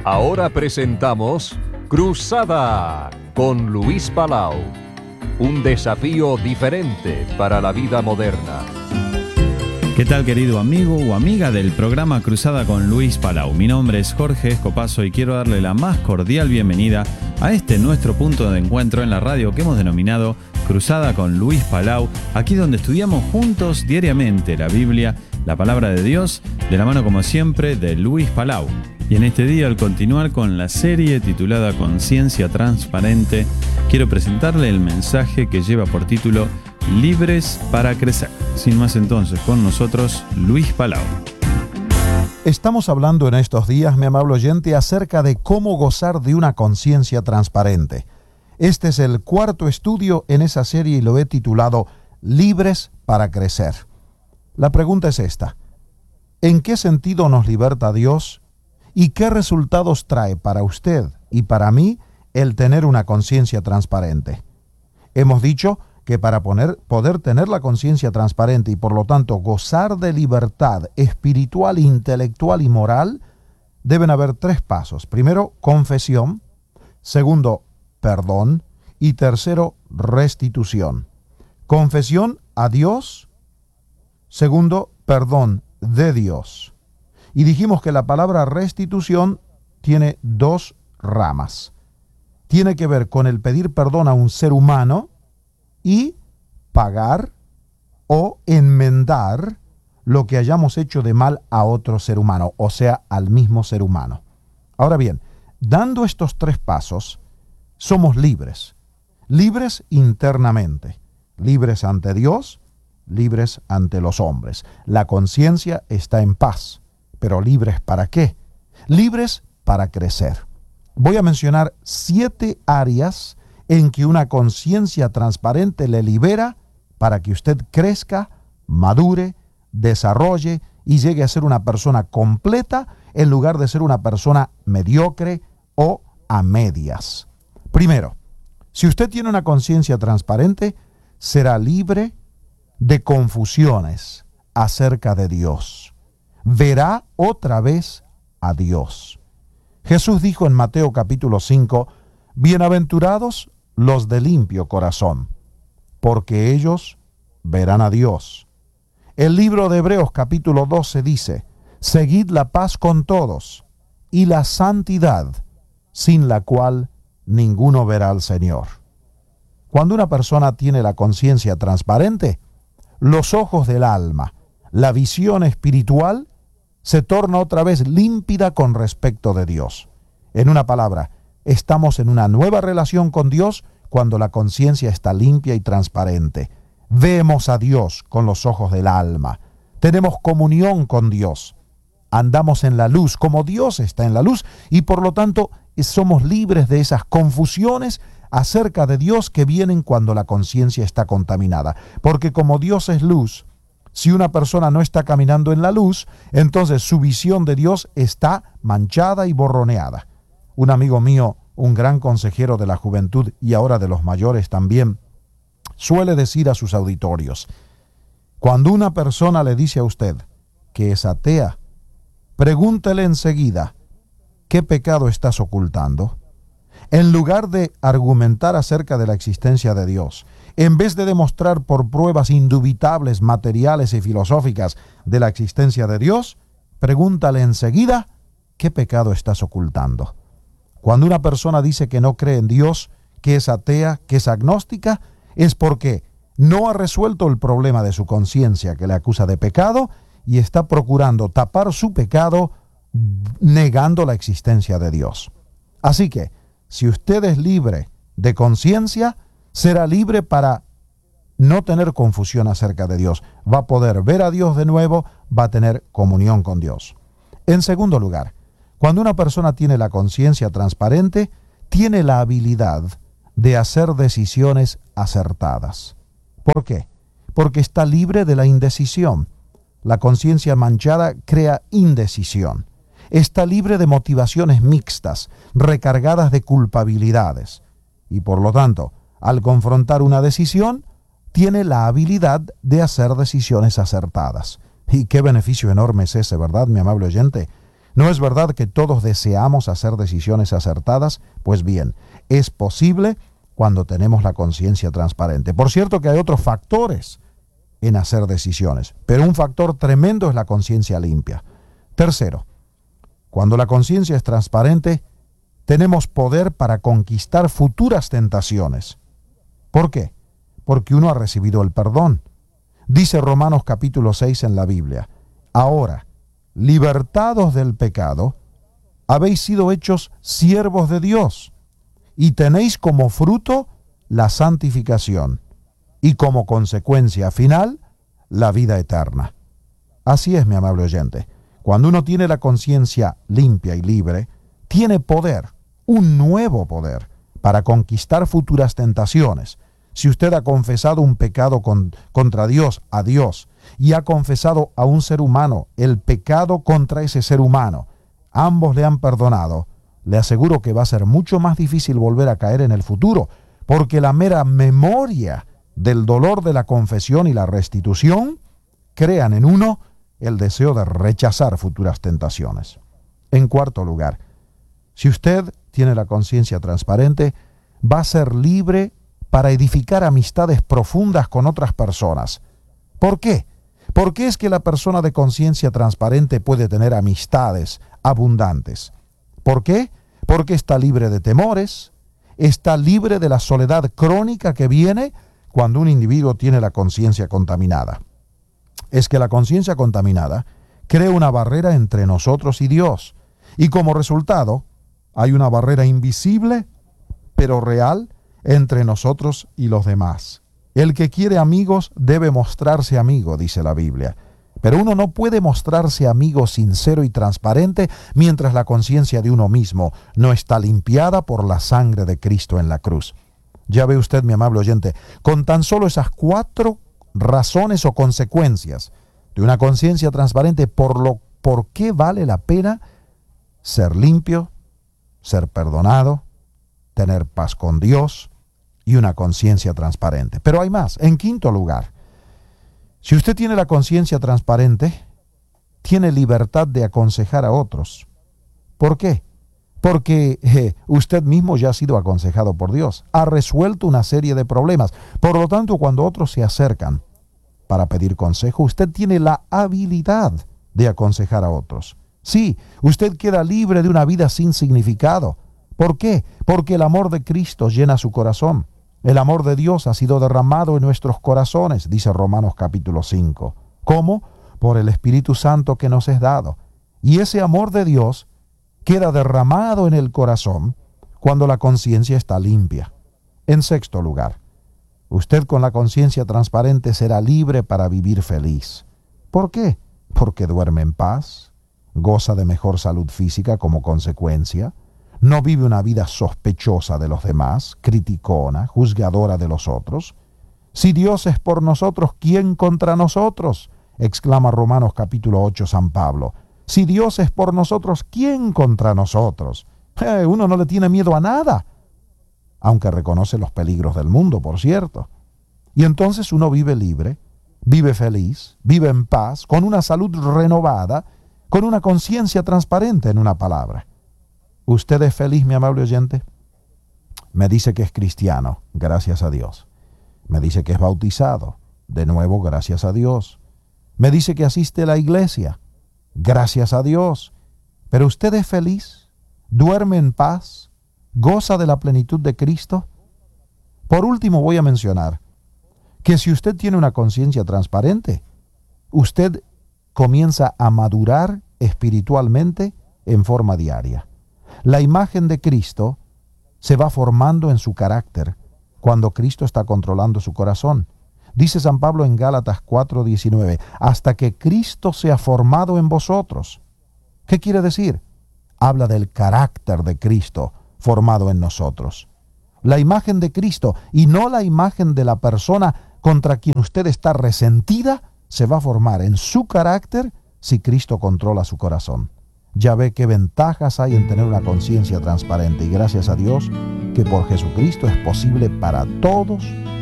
Ahora presentamos Cruzada con Luis Palau. Un desafío diferente para la vida moderna. ¿Qué tal, querido amigo o amiga del programa Cruzada con Luis Palau? Mi nombre es Jorge Escopazo y quiero darle la más cordial bienvenida a este nuestro punto de encuentro en la radio que hemos denominado Cruzada con Luis Palau, aquí donde estudiamos juntos diariamente la Biblia, la palabra de Dios, de la mano como siempre de Luis Palau. Y en este día, al continuar con la serie titulada Conciencia Transparente, quiero presentarle el mensaje que lleva por título Libres para Crecer. Sin más entonces, con nosotros, Luis Palau. Estamos hablando en estos días, mi amable oyente, acerca de cómo gozar de una conciencia transparente. Este es el cuarto estudio en esa serie y lo he titulado Libres para Crecer. La pregunta es esta: ¿en qué sentido nos liberta Dios? ¿Y qué resultados trae para usted y para mí el tener una conciencia transparente? Hemos dicho que para poder tener la conciencia transparente y por lo tanto gozar de libertad espiritual, intelectual y moral, deben haber tres pasos. Primero, confesión. Segundo, perdón. Y tercero, restitución. Confesión a Dios. Segundo, perdón de Dios. Y dijimos que la palabra restitución tiene dos ramas. Tiene que ver con el pedir perdón a un ser humano y pagar o enmendar lo que hayamos hecho de mal a otro ser humano, o sea, al mismo ser humano. Ahora bien, dando estos tres pasos, somos libres. Libres internamente, libres ante Dios, libres ante los hombres. La conciencia está en paz. Pero ¿libres para qué? Libres para crecer. Voy a mencionar 7 áreas en que una conciencia transparente le libera para que usted crezca, madure, desarrolle y llegue a ser una persona completa en lugar de ser una persona mediocre o a medias. Primero, si usted tiene una conciencia transparente, será libre de confusiones acerca de Dios. Verá otra vez a Dios. Jesús dijo en Mateo capítulo 5, bienaventurados los de limpio corazón, porque ellos verán a Dios. El libro de Hebreos capítulo 12 dice, seguid la paz con todos y la santidad, sin la cual ninguno verá al Señor. Cuando una persona tiene la conciencia transparente, los ojos del alma, la visión espiritual, se torna otra vez límpida con respecto de Dios. En una palabra, estamos en una nueva relación con Dios cuando la conciencia está limpia y transparente. Vemos a Dios con los ojos del alma. Tenemos comunión con Dios. Andamos en la luz como Dios está en la luz y por lo tanto somos libres de esas confusiones acerca de Dios que vienen cuando la conciencia está contaminada. Porque como Dios es luz, si una persona no está caminando en la luz, entonces su visión de Dios está manchada y borroneada. Un amigo mío, un gran consejero de la juventud y ahora de los mayores también, suele decir a sus auditorios, cuando una persona le dice a usted que es atea, pregúntele enseguida, ¿qué pecado estás ocultando? En lugar de argumentar acerca de la existencia de Dios, en vez de demostrar por pruebas indubitables, materiales y filosóficas de la existencia de Dios, pregúntale enseguida, ¿qué pecado estás ocultando? Cuando una persona dice que no cree en Dios, que es atea, que es agnóstica, es porque no ha resuelto el problema de su conciencia que le acusa de pecado y está procurando tapar su pecado negando la existencia de Dios. Así que, si usted es libre de conciencia, será libre para no tener confusión acerca de Dios. Va a poder ver a Dios de nuevo, va a tener comunión con Dios. En segundo lugar, cuando una persona tiene la conciencia transparente, tiene la habilidad de hacer decisiones acertadas. ¿Por qué? Porque está libre de la indecisión. La conciencia manchada crea indecisión. Está libre de motivaciones mixtas, recargadas de culpabilidades. Y por lo tanto, al confrontar una decisión, tiene la habilidad de hacer decisiones acertadas. Y qué beneficio enorme es ese, ¿verdad, mi amable oyente? ¿No es verdad que todos deseamos hacer decisiones acertadas? Pues bien, es posible cuando tenemos la conciencia transparente. Por cierto que hay otros factores en hacer decisiones, pero un factor tremendo es la conciencia limpia. Tercero, cuando la conciencia es transparente, tenemos poder para conquistar futuras tentaciones. ¿Por qué? Porque uno ha recibido el perdón. Dice Romanos capítulo 6 en la Biblia: ahora, libertados del pecado, habéis sido hechos siervos de Dios, y tenéis como fruto la santificación, y como consecuencia final, la vida eterna. Así es, mi amable oyente. Cuando uno tiene la conciencia limpia y libre, tiene poder, un nuevo poder, para conquistar futuras tentaciones. Si usted ha confesado un pecado contra Dios, a Dios, y ha confesado a un ser humano el pecado contra ese ser humano, ambos le han perdonado, le aseguro que va a ser mucho más difícil volver a caer en el futuro, porque la mera memoria del dolor de la confesión y la restitución crean en uno el deseo de rechazar futuras tentaciones. En cuarto lugar, si usted tiene la conciencia transparente, va a ser libre para edificar amistades profundas con otras personas. ¿Por qué? ¿Por qué es que la persona de conciencia transparente puede tener amistades abundantes? ¿Por qué? Porque está libre de temores, está libre de la soledad crónica que viene cuando un individuo tiene la conciencia contaminada. Es que la conciencia contaminada crea una barrera entre nosotros y Dios, y como resultado hay una barrera invisible pero real entre nosotros y los demás. El que quiere amigos debe mostrarse amigo, dice la Biblia. Pero uno no puede mostrarse amigo sincero y transparente mientras la conciencia de uno mismo no está limpiada por la sangre de Cristo en la cruz. Ya ve usted, mi amable oyente, con tan solo esas 4 razones o consecuencias de una conciencia transparente, por qué vale la pena ser limpio, ser perdonado, tener paz con Dios y una conciencia transparente. Pero hay más. En quinto lugar, si usted tiene la conciencia transparente, tiene libertad de aconsejar a otros. ¿Por qué? Porque usted mismo ya ha sido aconsejado por Dios, ha resuelto una serie de problemas. Por lo tanto, cuando otros se acercan para pedir consejo, usted tiene la habilidad de aconsejar a otros. Sí, usted queda libre de una vida sin significado. ¿Por qué? Porque el amor de Cristo llena su corazón. El amor de Dios ha sido derramado en nuestros corazones, dice Romanos capítulo 5. ¿Cómo? Por el Espíritu Santo que nos es dado. Y ese amor de Dios queda derramado en el corazón cuando la conciencia está limpia. En sexto lugar, usted con la conciencia transparente será libre para vivir feliz. ¿Por qué? Porque duerme en paz, goza de mejor salud física como consecuencia, no vive una vida sospechosa de los demás, criticona, juzgadora de los otros. Si Dios es por nosotros, ¿quién contra nosotros? Exclama Romanos capítulo 8 San Pablo. Si Dios es por nosotros, ¿quién contra nosotros? Uno no le tiene miedo a nada, aunque reconoce los peligros del mundo, por cierto. Y entonces uno vive libre, vive feliz, vive en paz, con una salud renovada, con una conciencia transparente, en una palabra. ¿Usted es feliz, mi amable oyente? Me dice que es cristiano, gracias a Dios. Me dice que es bautizado, de nuevo, gracias a Dios. Me dice que asiste a la iglesia, gracias a Dios. Pero usted es feliz, duerme en paz, goza de la plenitud de Cristo. Por último, voy a mencionar que si usted tiene una conciencia transparente, usted comienza a madurar espiritualmente en forma diaria. La imagen de Cristo se va formando en su carácter cuando Cristo está controlando su corazón. Dice San Pablo en Gálatas 4:19, hasta que Cristo sea formado en vosotros. ¿Qué quiere decir? Habla del carácter de Cristo formado en nosotros. La imagen de Cristo y no la imagen de la persona contra quien usted está resentida se va a formar en su carácter si Cristo controla su corazón. Ya ve qué ventajas hay en tener una conciencia transparente y gracias a Dios que por Jesucristo es posible para todos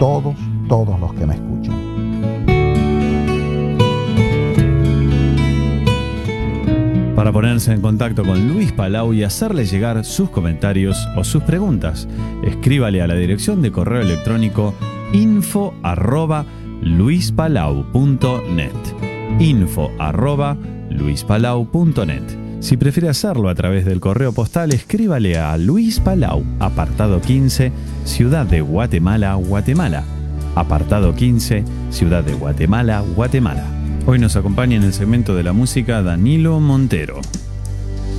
los que me escuchan. para ponerse en contacto con Luis Palau y hacerle llegar sus comentarios o sus preguntas. Escríbale a la dirección de correo electrónico info@luispalau.net. info@luispalau.net. Si prefiere hacerlo a través del correo postal, escríbale a Luis Palau, apartado 15, Ciudad de Guatemala, Guatemala. Apartado 15, Ciudad de Guatemala, Guatemala. Hoy nos acompaña en el segmento de la música Danilo Montero.